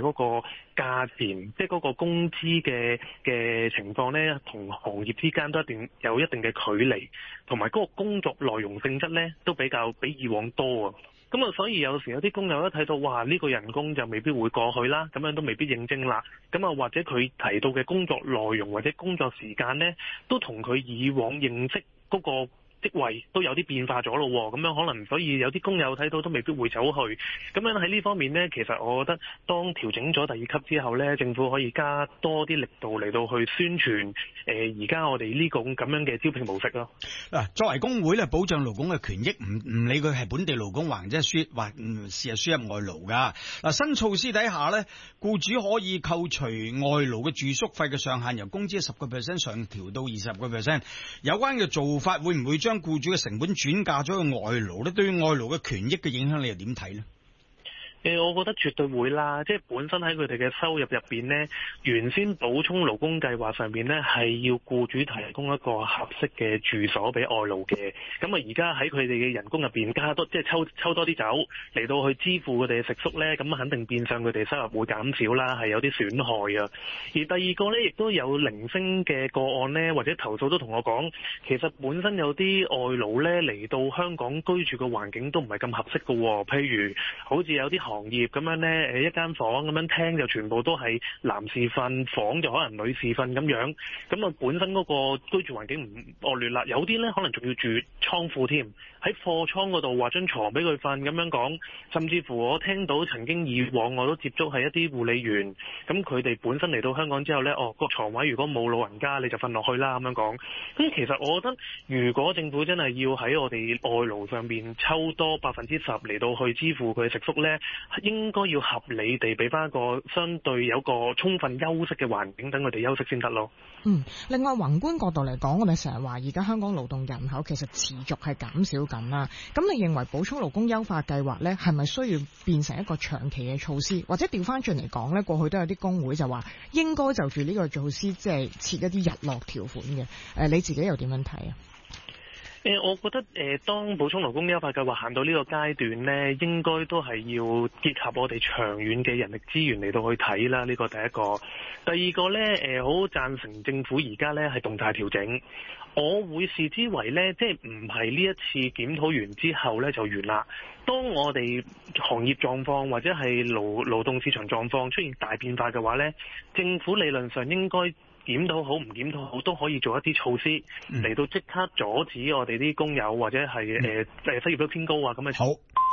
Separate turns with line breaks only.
嗰個價錢，即係嗰個工資嘅情況呢，同行業之間都有一定嘅距離，同埋嗰個工作內容性質呢，都比以往多啊。咁啊，所以有時有啲工友一睇到，哇，呢個人工就未必會過去啦，咁樣都未必應徵啦。咁啊，或者佢提到嘅工作內容或者工作時間呢，都同佢以往認識嗰個職位都有啲變化咗咯，咁樣可能所以有啲工友睇到都未必會走去。咁樣喺呢方面呢，其實我覺得當調整咗第二級之後呢，政府可以加多啲力度嚟到去宣傳而家我哋呢個咁樣嘅招聘模式咯。
嗱，作為工會咧，保障勞工嘅權益，唔理佢係本地勞工或者係輸入外勞噶。嗱，新措施底下咧，僱主可以扣除外勞嘅住宿費嘅上限由工資10% 上調到20%。有關嘅做法會唔會將僱主嘅成本轉嫁咗去外勞咧？對於外勞嘅權益嘅影響，你又點睇咧？
我覺得絕對會啦，即係本身喺佢哋嘅收入入邊呢，原先補充勞工計劃上邊呢，係要僱主提供一個合適嘅住所俾外勞嘅。咁啊，而家喺佢哋嘅人工入邊加多，即係抽多啲走嚟到去支付佢哋嘅食宿呢，咁肯定變相佢哋收入會減少啦，係有啲損害啊。而第二個呢，亦都有零星嘅個案呢，或者投訴都同我講，其實本身有啲外勞呢嚟到香港居住嘅環境都唔係咁合適嘅喎，譬如好似有啲行業咁樣呢，一間房咁樣廳就全部都係男士瞓，房就可能女士瞓咁樣，咁啊本身嗰個居住環境唔惡劣啦，有啲呢可能仲要住倉庫添，喺貨倉嗰度畫張床俾佢瞓咁樣講，甚至乎我聽到曾經以往我都接觸係一啲護理員，咁佢哋本身嚟到香港之後呢，個床位如果冇老人家你就瞓落去啦咁樣講。咁其實我覺得如果政府真係要喺我哋外勞上面抽多10%嚟到去支付佢食宿呢，應該要合理地俾翻一個相對有個充分休息嘅環境，等佢哋休息先得咯。
另外宏觀角度嚟講，我哋成日話而家香港勞動人口其實持續係減少緊啦。咁你認為補充勞工優化計劃呢，係咪需要變成一個長期嘅措施？或者調翻轉嚟講呢，過去都有啲工會就話應該就住呢個措施即係設一啲日落條款嘅。你自己又點樣睇啊？
我覺得當補充勞工優化計劃行到呢個階段呢，應該都係要結合我哋長遠嘅人力資源嚟到去睇啦。呢個第一個，第二個呢，好贊成政府而家呢係動態調整。我會視之為呢，即係唔係呢一次檢討完之後呢就完啦。當我哋行業狀況或者係勞動市場狀況出現大變化嘅話呢，政府理論上應該檢討好唔檢討好都可以做一啲措施嚟到即刻阻止我哋啲工友或者係失業率偏高啊咁嘅。
好。